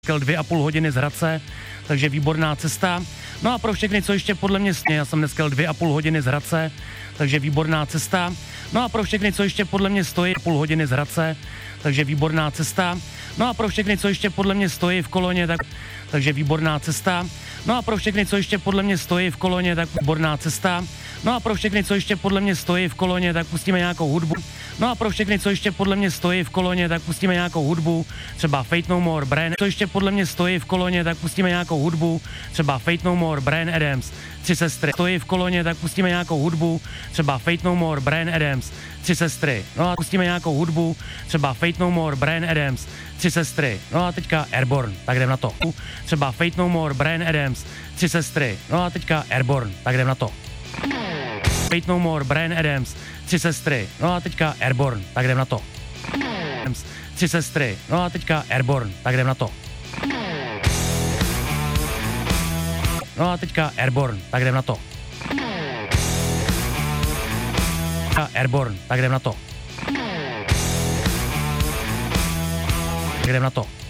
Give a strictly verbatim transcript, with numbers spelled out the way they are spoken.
dvě a půl hodiny z Hradce, takže výborná cesta. No a pro všechny, co ještě podle mě sně, já jsem dneska dvě a půl hodiny z Hradce, takže výborná cesta. No a pro všechny, co ještě podle mě stojí půl hodiny z Hradce, takže výborná cesta. No a pro všechny, co ještě podle mě stojí v koloně, tak takže výborná cesta. No a pro všechny, co ještě podle mě stojí v koloně, tak výborná cesta. No a pro všechny, co ještě podle mě stojí v koloně, tak pustíme nějakou hudbu. No a pro všechny, co ještě podle mě stojí v koloně, tak pustíme nějakou hudbu, třeba Fate No More, Bryan. Co ještě podle mě stojí v koloně, tak pustíme nějakou hudbu, třeba Fate No More, Bryan Adams, Tři sestry. Stojí v koloně, tak pustíme nějakou hudbu, třeba Fate No More, Bryan Adams, Tři sestry. No a pustíme nějakou hudbu, třeba Fate No More, Bryan Adams, Tři sestry. No a teďka Airborne, tak jdem na to. Třeba Fate No More, Bryan Adams, Tři sestry. No a teďka Airborne, tak jdem na to. Fate No More, Bryan Adams, Tři sestry. No a teďka Airborne, tak jdem na to. Tři sestry. No a teďka Airborne, tak jdem na to. No a teďka Airborne, tak jdem na to. Airborne, tak jdem na to. Tak jdem na to.